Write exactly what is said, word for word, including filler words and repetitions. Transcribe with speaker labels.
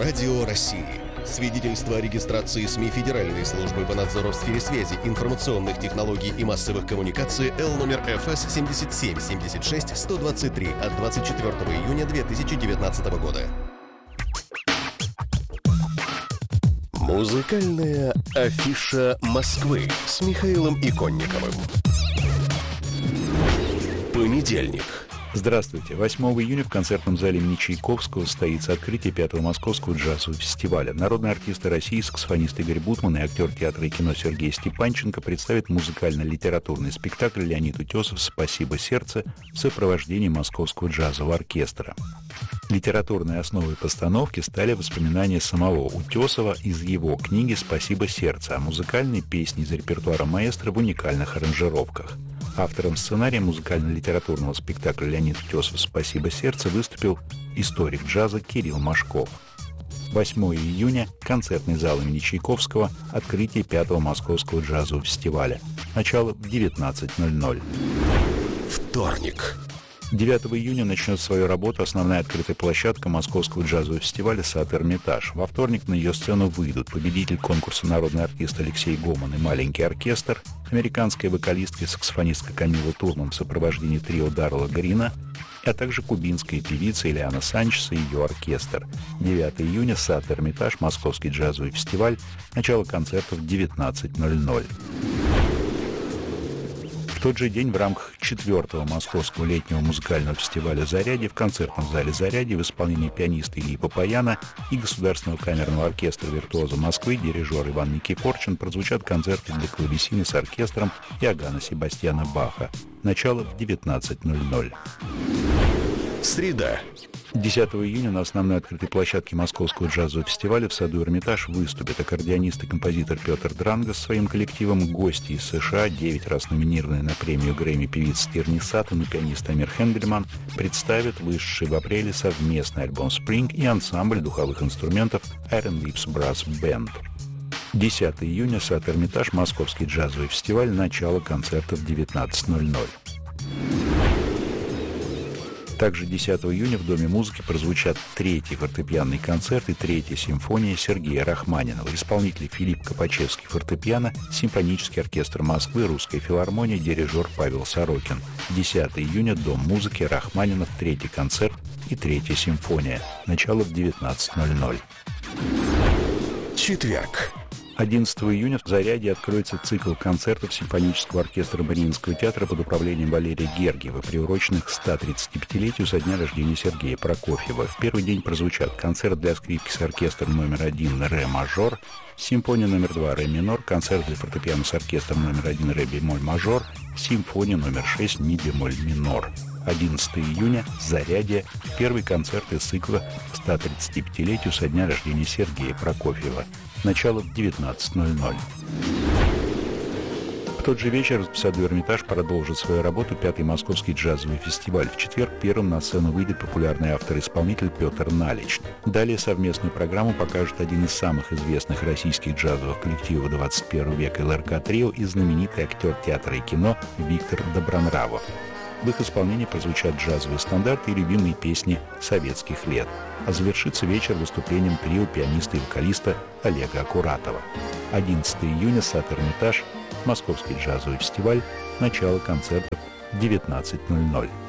Speaker 1: Радио России. Свидетельство о регистрации СМИ Федеральной службы по надзору в сфере связи, информационных технологий и массовых коммуникаций Л номер эф эс семь семь семь шесть сто двадцать три от двадцать четвёртого июня две тысячи девятнадцатого года. Музыкальная афиша Москвы с Михаилом Иконниковым. Понедельник.
Speaker 2: Здравствуйте. восьмого июня в концертном зале имени Чайковского состоится открытие пятого Московского джазового фестиваля. Народные артисты России, саксофонист Игорь Бутман и актер театра и кино Сергей Степанченко представят музыкально-литературный спектакль «Леонид Утесов. Спасибо, сердце» в сопровождении Московского джазового оркестра. Литературной основой постановки стали воспоминания самого Утесова из его книги «Спасибо, сердце», а музыкальные песни из репертуара маэстро в уникальных аранжировках. Автором сценария музыкально-литературного спектакля «Леонид Утесов. Спасибо, сердце» выступил историк джаза Кирилл Машков. восьмого июня концертный зал имени Чайковского, открытие пятого Московского джазового фестиваля. Начало в девятнадцать ноль ноль.
Speaker 1: Вторник.
Speaker 2: девятого июня начнет свою работу основная открытая площадка Московского джазового фестиваля «Сад Эрмитаж». Во вторник на ее сцену выйдут победитель конкурса «Народный артист» Алексей Гоман и «Маленький оркестр», американская вокалистка и саксофонистка Камила Турман в сопровождении трио Дарла Грина, а также кубинская певица Ильяна Санчес и ее оркестр. девятого июня «Сад Эрмитаж», Московский джазовый фестиваль, начало концертов в девятнадцать ноль ноль. В тот же день в рамках четвертого Московского летнего музыкального фестиваля «Зарядье» в концертном зале «Зарядье» в исполнении пианиста Ильи Папаяна и Государственного камерного оркестра «Виртуоза Москвы» дирижер Иван Никифорчин прозвучат концерты для клавесина с оркестром Иоганна Себастьяна Баха. Начало в девятнадцать ноль ноль.
Speaker 1: Среда.
Speaker 2: десятого июня на основной открытой площадке Московского джазового фестиваля в саду Эрмитаж выступят аккордеонист и композитор Петр Дранго с своим коллективом, гости из США, девять раз номинированные на премию Грэмми певица Тирни Саттон и пианист Амир Хендельман, представят вышедший в апреле совместный альбом «Spring» и ансамбль духовых инструментов Iron Lips Brass Band. десятого июня сад Эрмитаж, Московский джазовый фестиваль, начало концерта в девятнадцать ноль ноль. Также десятого июня в Доме музыки прозвучат третий фортепианный концерт и третья симфония Сергея Рахманинова. Исполнители Филипп Копачевский фортепиано, Симфонический оркестр Москвы, Русская филармония, дирижер Павел Сорокин. десятого июня Дом музыки, Рахманинов, третий концерт и третья симфония. Начало в девятнадцать ноль ноль.
Speaker 1: Четверг.
Speaker 2: одиннадцатого июня в «Зарядье» откроется цикл концертов Симфонического оркестра Мариинского театра под управлением Валерия Гергиева, приуроченных к ста тридцатипятилетию со дня рождения Сергея Прокофьева. В первый день прозвучат концерт для скрипки с оркестром номер один «Ре мажор», симфония номер два «Ре минор», концерт для фортепиано с оркестром номер один «Ре бемоль мажор», симфония номер шесть «Ми бемоль минор». одиннадцатого июня «Зарядье» — первый концерт из цикла к ста тридцатипятилетию со дня рождения Сергея Прокофьева. Начало в девятнадцать ноль ноль. В тот же вечер в саду Эрмитаж продолжит свою работу пятый Московский джазовый фестиваль. В четверг первым на сцену выйдет популярный автор-исполнитель Петр Налич. Далее совместную программу покажет один из самых известных российских джазовых коллективов двадцать первого века эл эр ка Трио и знаменитый актер театра и кино Виктор Добронравов. В их исполнении прозвучат джазовые стандарты и любимые песни советских лет. А завершится вечер выступлением трио пианиста и вокалиста Олега Аккуратова. одиннадцатого июня сад Эрмитаж, Московский джазовый фестиваль, начало концертов в девятнадцать ноль ноль.